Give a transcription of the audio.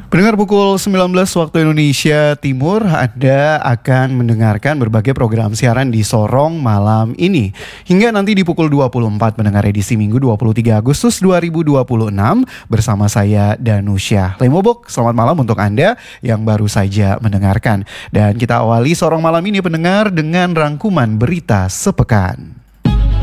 Pendengar pukul 19 waktu Indonesia Timur, Anda akan mendengarkan berbagai program siaran di Sorong malam ini. Hingga nanti di pukul 24 mendengar edisi Minggu 23 Agustus 2026 bersama saya Danusya Lemobok. Selamat malam untuk Anda yang baru saja mendengarkan. Dan kita awali Sorong malam ini pendengar dengan rangkuman berita sepekan.